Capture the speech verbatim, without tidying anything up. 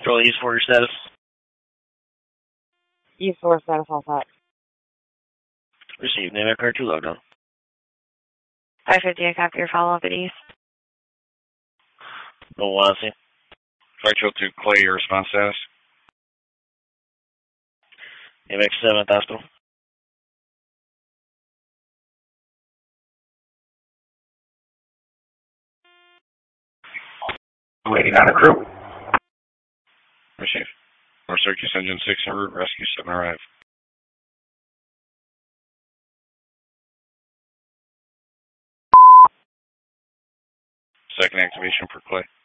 Control East for your status. East four status all set. Receive. Name and card two lockdown. five fifty, I copy your follow-up at East. No Wallace. Retro to Clay, your response status. M X seven at the hospital. Waiting on a crew. Receive. North Circus Engine six en route. Rescue seven arrive. Second activation for Clay.